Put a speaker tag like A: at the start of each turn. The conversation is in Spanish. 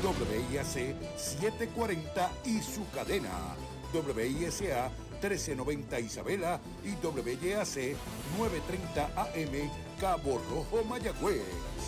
A: WIAC 740 y su cadena, WISA 1390 Isabela y WIAC 930 AM Cabo Rojo, Mayagüez.